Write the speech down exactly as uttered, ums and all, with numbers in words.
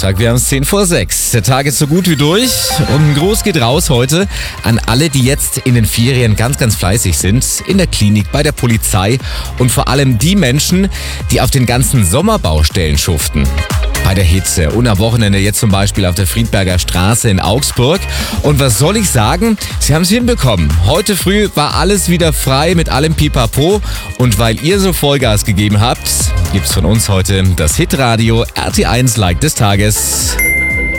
Donnerstag, wir haben es zehn vor sechs. Der Tag ist so gut wie durch und ein Gruß geht raus heute an alle, die jetzt in den Ferien ganz, ganz fleißig sind. In der Klinik, bei der Polizei und vor allem die Menschen, die auf den ganzen Sommerbaustellen schuften. Bei der Hitze und am Wochenende jetzt zum Beispiel auf der Friedberger Straße in Augsburg. Und was soll ich sagen? Sie haben es hinbekommen. Heute früh war alles wieder frei mit allem Pipapo. Und weil ihr so Vollgas gegeben habt, gibt's von uns heute das Hitradio R T eins Like des Tages.